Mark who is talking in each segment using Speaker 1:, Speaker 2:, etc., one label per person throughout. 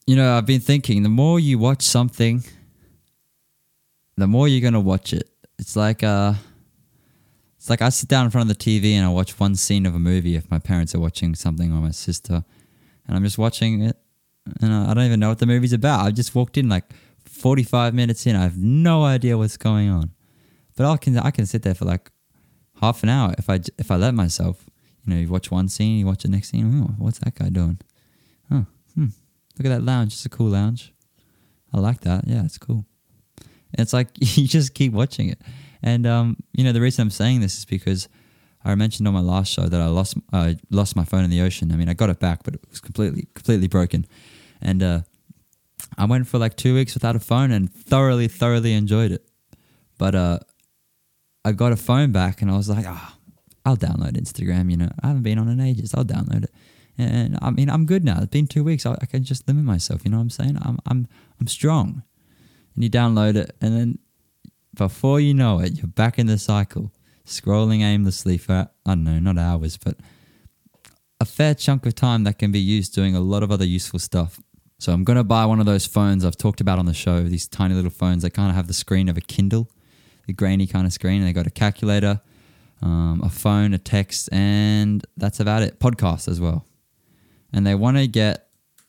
Speaker 1: I've been thinking, the more you watch something, the more you're going to watch it. It's like I sit down in front of the TV and I watch one scene of a movie if my parents are watching something or my sister, and I'm just watching it and I don't even know what the movie's about. I just walked in like 45 minutes in. I have no idea what's going on. But I can sit there for like half an hour if I let myself. You watch one scene, you watch the next scene. Oh, what's that guy doing? Oh, look at that lounge. It's a cool lounge. I like that. Yeah, it's cool. And it's like you just keep watching it. And the reason I'm saying this is because I mentioned on my last show that I lost my phone in the ocean. I mean, I got it back, but it was completely broken. And I went for like 2 weeks without a phone and thoroughly enjoyed it. But I got a phone back and I was like, I'll download Instagram. I haven't been on in ages. I'll download it. And I mean, I'm good now. It's been 2 weeks. I can just limit myself. You know what I'm saying? I'm strong. And you download it, and then before you know it, you're back in the cycle, scrolling aimlessly for, I don't know, not hours, but a fair chunk of time that can be used doing a lot of other useful stuff. So I'm going to buy one of those phones I've talked about on the show, these tiny little phones that kind of have the screen of a Kindle, the grainy kind of screen, and they got a calculator, a phone, a text, and that's about it. Podcast as well. And they want to get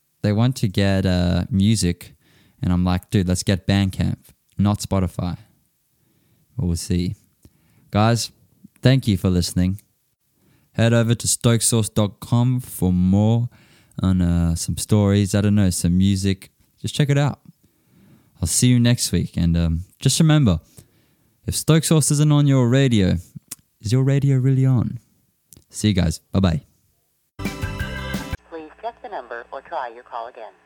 Speaker 1: music, and I'm like, dude, let's get Bandcamp, not Spotify. But we'll see. Guys, thank you for listening. Head over to stokesauce.com for more on some stories, I don't know, some music. Just check it out. I'll see you next week. And just remember, if Stoke Sauce isn't on your radio, is your radio really on? See you guys. Bye-bye.
Speaker 2: Please check the number or try your call again.